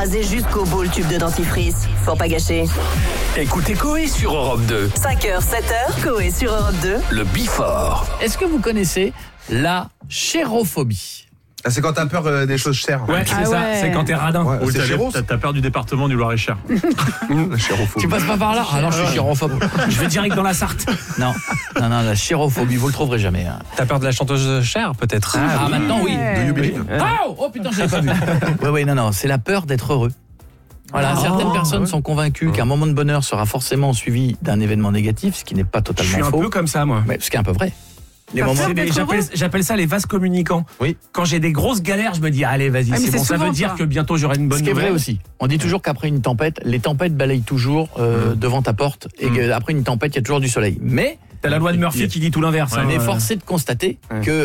écraser jusqu'au bout le tube de dentifrice. Faut pas gâcher. Écoutez Coé sur Europe 2. 5h, 7h, Coé sur Europe 2. Le Before. Est-ce que vous connaissez la chérophobie? Ah, c'est quand t'as peur des choses chères. Ouais, c'est ça, c'est quand t'es radin. Ouais, Ou c'est chéros. t'as peur du département du Loir-et-Cher. Tu passes pas par là? Ah non, je suis chérophobe. Je vais direct dans la Sarthe. Non, la chérophobie, vous le trouverez jamais. Hein. T'as peur de la chanteuse Cher, peut-être? Ah, maintenant, oui. De You Believe. Oh putain, je l'avais pas vu. Oui, non, c'est la peur d'être heureux. Voilà, certaines personnes sont convaincues qu'un moment de bonheur sera forcément suivi d'un événement négatif, ce qui n'est pas Je totalement suis un faux. peu comme ça, moi. Mais ce qui est un peu vrai. Les moments J'appelle ça les vases communicants. Oui. Quand j'ai des grosses galères, je me dis allez, vas-y, c'est bon, ça veut dire que bientôt j'aurai une bonne Ce qui est nouvelle. vrai aussi. On dit toujours qu'après une tempête, les tempêtes balayent toujours devant ta porte et qu'après une tempête, il y a toujours du soleil. Mais T'as la loi de Murphy qui dit tout l'inverse. mais force est de constater que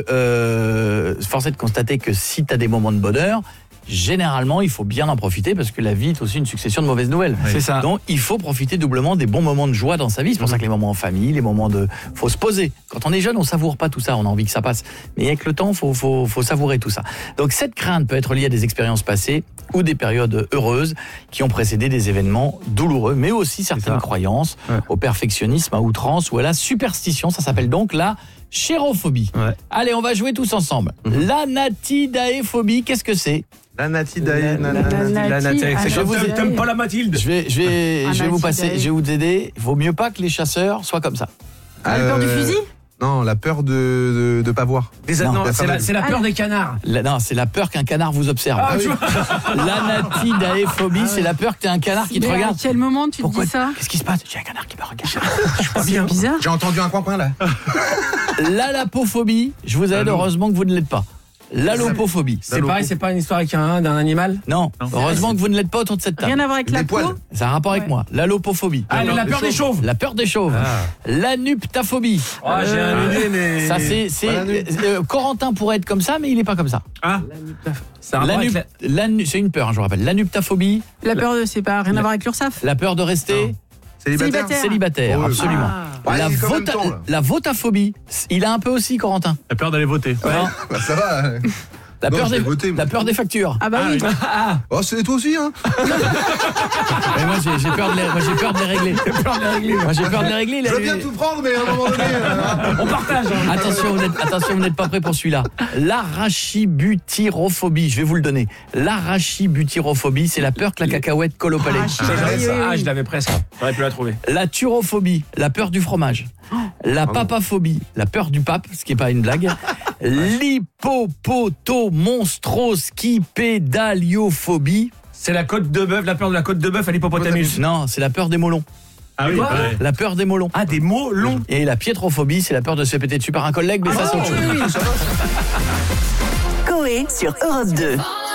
si tu as des moments de bonheur, généralement, il faut bien en profiter parce que la vie est aussi une succession de mauvaises nouvelles. C'est ça. Donc, il faut profiter doublement des bons moments de joie dans sa vie. C'est pour ça que les moments en famille, les moments de... faut se poser. Quand on est jeune, on savoure pas tout ça. On a envie que ça passe. Mais avec le temps, faut savourer tout ça. Donc, cette crainte peut être liée à des expériences passées ou des périodes heureuses qui ont précédé des événements douloureux, mais aussi certaines croyances au perfectionnisme à outrance ou à la superstition. Ça s'appelle donc la chérophobie. Allez, on va jouer tous ensemble. L'anatidaéphobie, qu'est-ce que c'est? L'anatidae. T'aimes pas la Mathilde? Je vais vous passer, je vais vous aider. Il vaut mieux pas que les chasseurs soient comme ça. La peur du fusil? Non, la peur de pas voir. Non, c'est la peur des canards. Non, c'est la peur qu'un canard vous observe. L'anatidaéphobie, c'est la peur que tu aies un canard qui te regarde. À quel moment tu Pourquoi te dis ça? Qu'est-ce qui se passe? J'ai un canard qui me regarde. Je suis pas bien. C'est bizarre. J'ai entendu un coin là. L'alapophobie, je vous aide, heureusement que vous ne l'êtes pas. L'alopophobie. C'est pareil, c'est pas une histoire avec d'un animal? Non, heureusement que vous ne l'êtes pas autour de cette table. Rien à voir avec la peau? Ça a un rapport avec moi. L'alopophobie. Ah, la peur des chauves. La peur des chauves. L'anuptaphobie. J'ai un idée, mais... Ça, c'est Corentin pourrait être comme ça, mais il n'est pas comme ça. Ah, c'est un rapport avec c'est une peur, je vous rappelle. L'anuptaphobie. La peur de, c'est pas rien à voir avec l'URSSAF? La peur de rester célibataire, absolument. La votaphobie, il a un peu aussi, Corentin. La peur d'aller voter. Bah, ça va. La peur des factures. Ah bah oui. Oh, c'est toi aussi, hein. Et moi, j'ai peur de les régler. Moi, j'ai peur de les régler. Je veux bien tout prendre, mais à un moment donné... On partage. Attention, vous n'êtes pas prêts pour celui-là. L'arrachibutyrophobie, je vais vous le donner. L'arrachibutyrophobie, c'est la peur que la cacahuète colle au palais. Je l'avais presque. J'aurais pu la trouver. La turophobie, la peur du fromage. La papaphobie, la peur du pape, ce qui n'est pas une blague. L'hippopotomonstrosquipédaliophobie. C'est la côte de bœuf, la peur de la côte de bœuf à l'hippopotamus. Non, c'est la peur des molons. Ah oui, La peur des molons. Ah, des mots longs. Et la piétrophobie, c'est la peur de se péter dessus par un collègue, mais ça c'est autre chose. Coé sur Europe 2.